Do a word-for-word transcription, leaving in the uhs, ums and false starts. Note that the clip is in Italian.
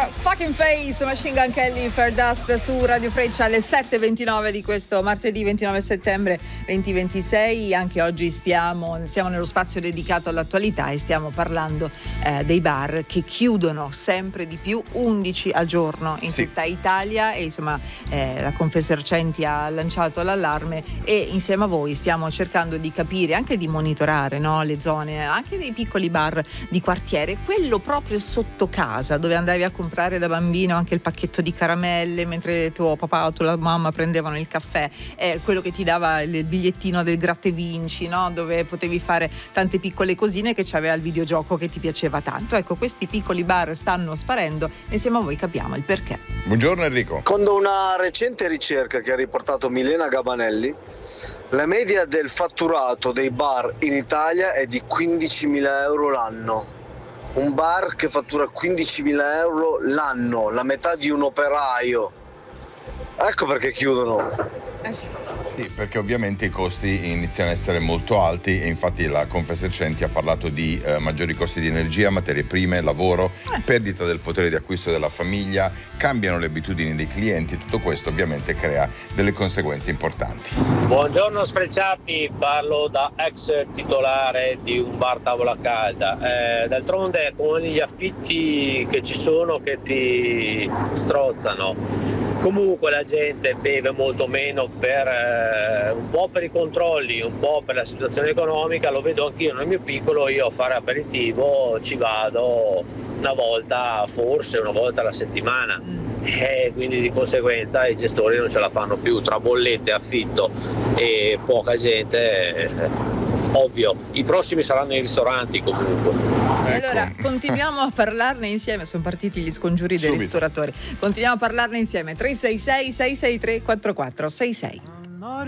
Fucking Face, Machine Gun Kelly, Fair Dust su Radio Freccia alle sette e ventinove di questo martedì ventinove settembre duemilaventisei. Anche oggi stiamo, siamo nello spazio dedicato all'attualità e stiamo parlando eh, dei bar che chiudono sempre di più, undici al giorno in sì. tutta Italia, e insomma eh, la Confesercenti ha lanciato l'allarme e insieme a voi stiamo cercando di capire, anche di monitorare, no, le zone, anche dei piccoli bar di quartiere, quello proprio sotto casa dove andavi a comprare da bambino anche il pacchetto di caramelle mentre tuo papà o tua mamma prendevano il caffè, eh, quello che ti dava il bigliettino del gratta e vinci, no? Dove potevi fare tante piccole cosine, che c'aveva il videogioco che ti piaceva tanto. Ecco, questi piccoli bar stanno sparendo e insieme a voi capiamo il perché. Buongiorno Enrico. Secondo una recente ricerca che ha riportato Milena Gabanelli, la media del fatturato dei bar in Italia è di quindicimila euro l'anno. Un bar che fattura quindicimila euro l'anno, la metà di un operaio. Ecco perché chiudono. Eh sì. Sì, perché ovviamente i costi iniziano a essere molto alti e infatti la Confesercenti ha parlato di eh, maggiori costi di energia, materie prime, lavoro, eh. perdita del potere di acquisto della famiglia, cambiano le abitudini dei clienti. Tutto questo ovviamente crea delle conseguenze importanti. Buongiorno Sfrecciati, parlo da ex titolare di un bar tavola calda. Eh, d'altronde con gli affitti che ci sono che ti strozzano, comunque la gente beve molto meno per eh, un po' per i controlli, un po' per la situazione economica. Lo vedo anch'io nel mio piccolo, io a fare aperitivo ci vado una volta, forse una volta alla settimana, e quindi di conseguenza i gestori non ce la fanno più, tra bollette, affitto e poca gente. Eh, Ovvio, i prossimi saranno i ristoranti comunque. Ecco. Allora, continuiamo a parlarne insieme, sono partiti gli scongiuri dei Subito. ristoratori. Continuiamo a parlarne insieme, tre sei sei sei sei tre quattro quattro sei sei.